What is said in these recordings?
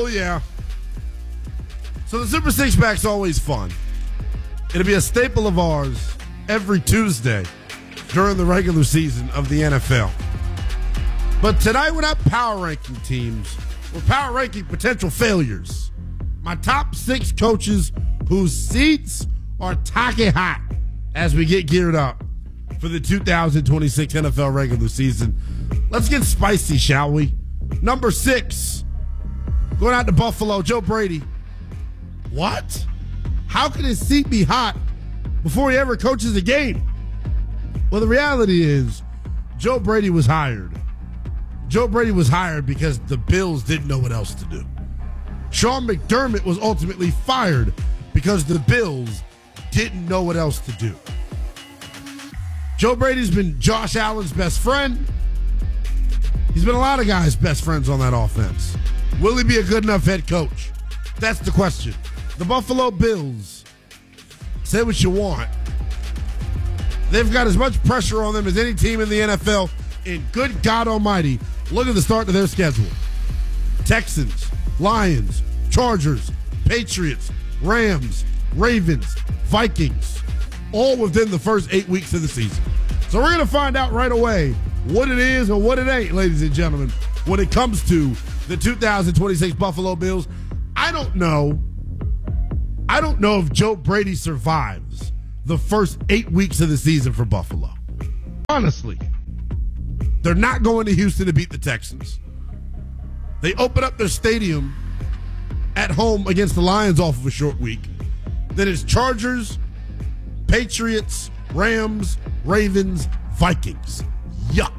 yeah. So the Super Six Pack's always fun. It'll be a staple of ours every Tuesday during the regular season of the NFL. But tonight we're not power ranking teams. We're power ranking potential failures. My top 6 coaches whose seats are talking hot as we get geared up for the 2026 NFL regular season. Let's get spicy, shall we? Number 6, going out to Buffalo, Joe Brady. What? How can his seat be hot before he ever coaches a game? Well, the reality is Joe Brady was hired. Joe Brady was hired because the Bills didn't know what else to do. Sean McDermott was ultimately fired because the Bills didn't know what else to do. Joe Brady's been Josh Allen's best friend. He's been a lot of guys' best friends on that offense. Will he be a good enough head coach? That's the question. The Buffalo Bills, say what you want, they've got as much pressure on them as any team in the NFL. And good God almighty, look at the start of their schedule. Texans, Lions, Chargers, Patriots, Rams, Ravens, Vikings, all within the first 8 weeks of the season. So we're going to find out right away what it is or what it ain't, ladies and gentlemen, when it comes to the 2026 Buffalo Bills. I don't know if Joe Brady survives the first 8 weeks of the season for Buffalo. Honestly, they're not going to Houston to beat the Texans. They open up their stadium at home against the Lions off of a short week. Then it's Chargers, Patriots, Rams, Ravens, Vikings. Yuck.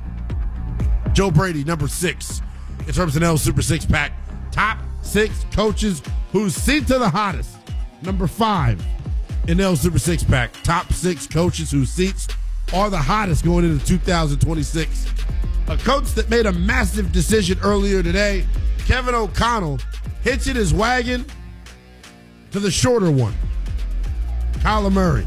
Joe Brady, number 6 in terms of NL Super Six Pack. Top 6 coaches whose seats are the hottest. Number 5 in NL Super Six Pack. Top 6 coaches whose seats are the hottest going into 2026. A coach that made a massive decision earlier today, Kevin O'Connell, hitching his wagon to the shorter one, Kyler Murray.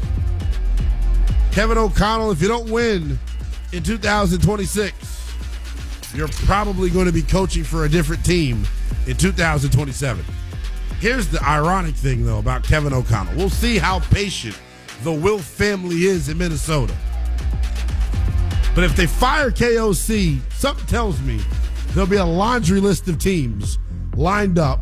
Kevin O'Connell, if you don't win in 2026, you're probably going to be coaching for a different team in 2027. Here's the ironic thing, though, about Kevin O'Connell. We'll see how patient the Wilf family is in Minnesota. But if they fire KOC, something tells me there'll be a laundry list of teams lined up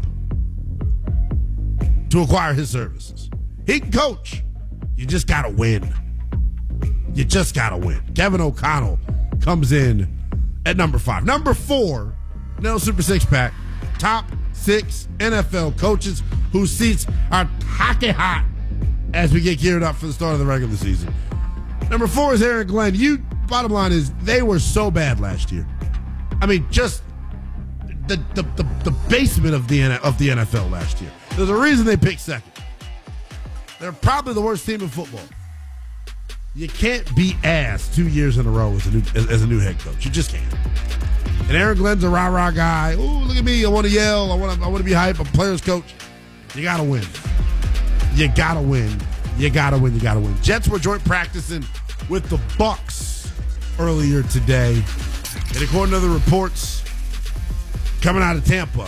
to acquire his services. He can coach. You just got to win. You just got to win. Kevin O'Connell comes in at number 5. Number 4, NL Super Six Pack. Top 6 NFL coaches whose seats are hockey hot as we get geared up for the start of the regular season. Number 4 is Aaron Glenn. Bottom line is they were so bad last year. I mean, just the basement of the NFL last year. There's a reason they picked second. They're probably the worst team in football. You can't beat ass 2 years in a row as a new head coach. You just can't. And Aaron Glenn's a rah-rah guy. Ooh, look at me. I want to yell. I want to be hype. I'm a player's coach. You got to win. You got to win. You got to win. You got to win. Jets were joint practicing with the Bucs earlier today. And according to the reports coming out of Tampa,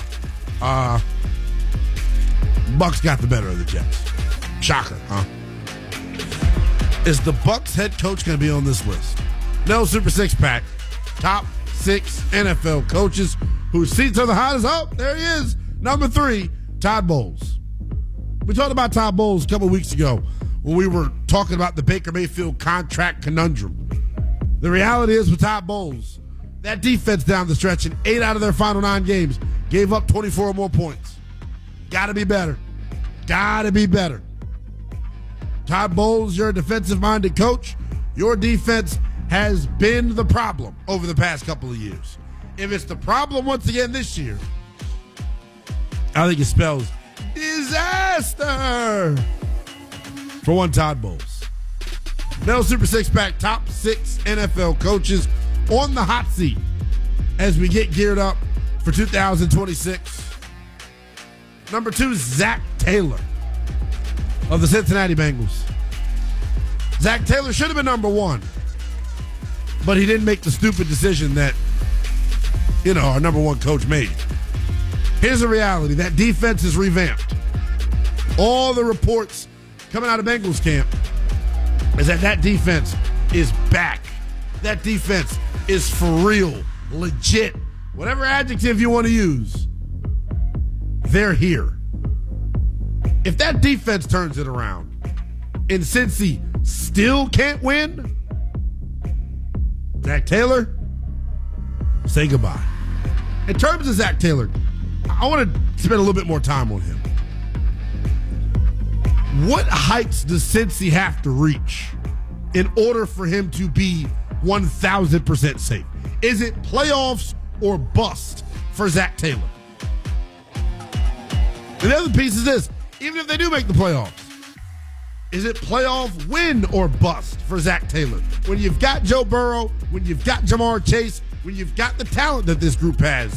Bucs got the better of the Jets. Shocker, huh? Is the Bucs head coach going to be on this list? No Super Six Pack. Top 6 NFL coaches whose seats are the hottest. Oh, there he is. Number 3, Todd Bowles. We talked about Todd Bowles a couple weeks ago when we were talking about the Baker Mayfield contract conundrum. The reality is with Todd Bowles, that defense down the stretch in 8 out of their final 9 games gave up 24 or more points. Got to be better. Got to be better. Todd Bowles, you're a defensive-minded coach. Your defense has been the problem over the past couple of years. If it's the problem once again this year, I think it spells disaster for one Todd Bowles. Now Super Six Pack, top 6 NFL coaches on the hot seat as we get geared up for 2026. Number 2, Zach Taylor of the Cincinnati Bengals. Zach Taylor should have been number 1, but he didn't make the stupid decision that, our number 1 coach made. Here's the reality. That defense is revamped. All the reports coming out of Bengals camp is that defense is back. That defense is for real, legit. Whatever adjective you want to use, they're here. If that defense turns it around and Cincy still can't win, Zach Taylor, say goodbye. In terms of Zach Taylor, I want to spend a little bit more time on him. What heights does Cincy have to reach in order for him to be 1,000% safe? Is it playoffs or bust for Zach Taylor? And the other piece is this. Even if they do make the playoffs, is it playoff win or bust for Zach Taylor? When you've got Joe Burrow, when you've got Jamar Chase, when you've got the talent that this group has,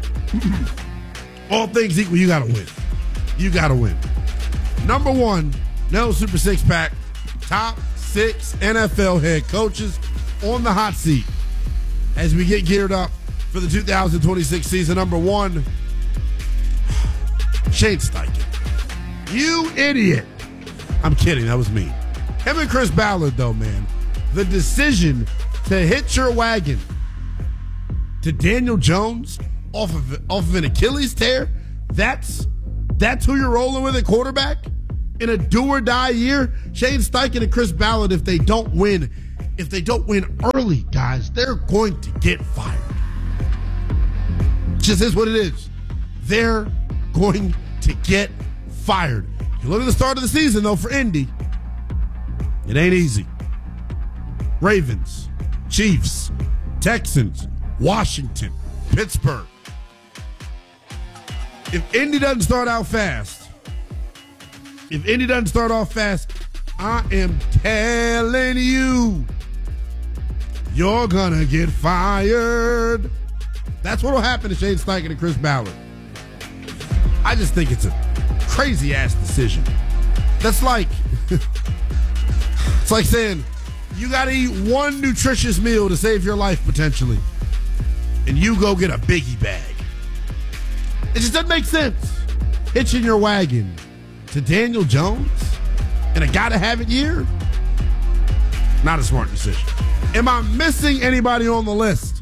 all things equal, you got to win. You got to win. Number one, no Super Six Pack, top 6 NFL head coaches on the hot seat as we get geared up for the 2026 season. Number one, Shane Steichen. You idiot. I'm kidding. That was me. Him and Chris Ballard, though, man. The decision to hitch your wagon to Daniel Jones off of an Achilles tear, that's who you're rolling with at quarterback in a do-or-die year? Shane Steichen and Chris Ballard, if they don't win early, guys, they're going to get fired. Just is what it is. They're going to get fired. You look at the start of the season, though, for Indy. It ain't easy. Ravens, Chiefs, Texans, Washington, Pittsburgh. If Indy doesn't start off fast, I am telling you, you're going to get fired. That's what will happen to Shane Steichen and Chris Ballard. I just think it's a crazy-ass decision. That's like, it's like saying you got to eat one nutritious meal to save your life, potentially, and you go get a biggie bag. It just doesn't make sense. Hitching your wagon to Daniel Jones in a gotta-have-it year? Not a smart decision. Am I missing anybody on the list?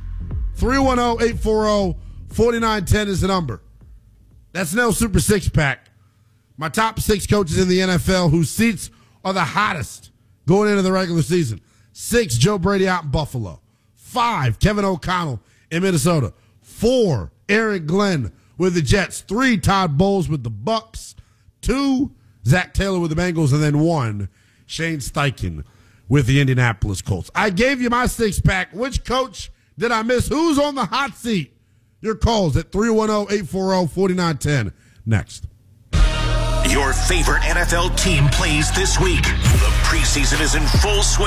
310-840-4910 is the number. That's no Super Six Pack. My top 6 coaches in the NFL whose seats are the hottest going into the regular season. 6, Joe Brady out in Buffalo. 5, Kevin O'Connell in Minnesota. 4, Aaron Glenn with the Jets. 3, Todd Bowles with the Bucks. 2, Zach Taylor with the Bengals. And then 1, Shane Steichen with the Indianapolis Colts. I gave you my 6-pack. Which coach did I miss? Who's on the hot seat? Your calls at 310-840-4910. Next. Your favorite NFL team plays this week. The preseason is in full swing.